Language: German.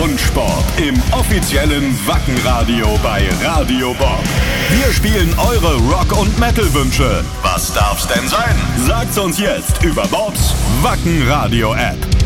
und Sport im offiziellen Wackenradio bei Radio Bob. Wir spielen eure Rock- und Metal-Wünsche. Was darf's denn sein? Sagt's uns jetzt über Bobs Wackenradio-App.